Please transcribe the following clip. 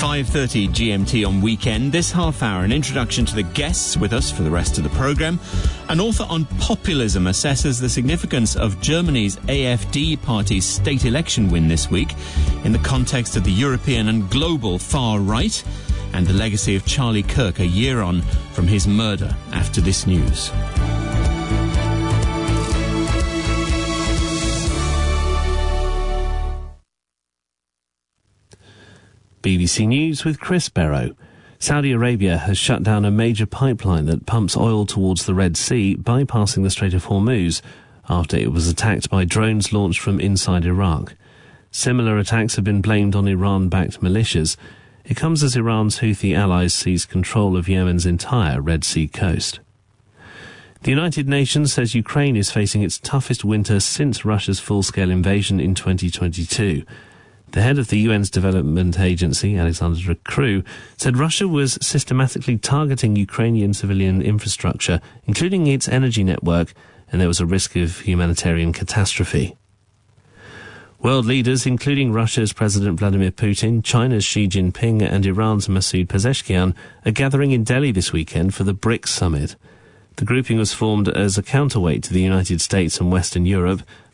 5:30 GMT on Weekend. This half hour, an introduction to the guests with us for the rest of the programme. An author on populism assesses the significance of Germany's AfD party's state election win this week in the context of the European and global far right, and the legacy of Charlie Kirk a year on from his murder. After this news. BBC News with Chris Barrow. Saudi Arabia has shut down a major pipeline that pumps oil towards the Red Sea, bypassing the Strait of Hormuz, after it was attacked by drones launched from inside Iraq. Similar attacks have been blamed on Iran-backed militias. It comes as Iran's Houthi allies seize control of Yemen's entire Red Sea coast. The United Nations says Ukraine is facing its toughest winter since Russia's full-scale invasion in 2022. The head of the UN's Development Agency, Alexandra Crew, said Russia was systematically targeting Ukrainian civilian infrastructure, including its energy network, and there was a risk of humanitarian catastrophe. World leaders, including Russia's President Vladimir Putin, China's Xi Jinping and Iran's Masoud Pezeshkian, are gathering in Delhi this weekend for the BRICS summit. The grouping was formed as a counterweight to the United States and Western Europe,